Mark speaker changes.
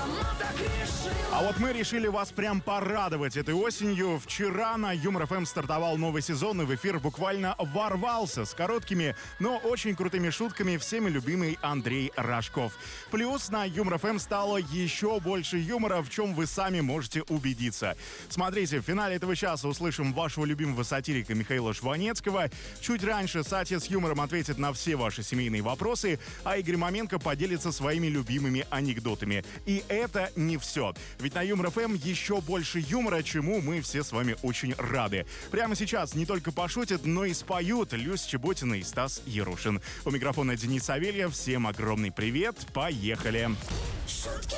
Speaker 1: А вот мы решили вас прям порадовать этой осенью. Вчера на Юмор ФМ стартовал новый сезон, и в эфир буквально ворвался с короткими, но очень крутыми шутками всеми любимый Андрей Рожков. Плюс на Юмор ФМ стало еще больше юмора, в чем вы сами можете убедиться. Смотрите, в финале этого часа услышим вашего любимого сатирика Михаила Жванецкого. Чуть раньше Сатя с юмором ответит на все ваши семейные вопросы, а Игорь Маменко поделится своими любимыми анекдотами. И это не все. Ведь на Юмор ФМ еще больше юмора, чему мы все с вами очень рады. Прямо сейчас не только пошутят, но и споют Люся Чеботина и Стас Ярушин. У микрофона Денис Савельев. Всем огромный привет. Поехали!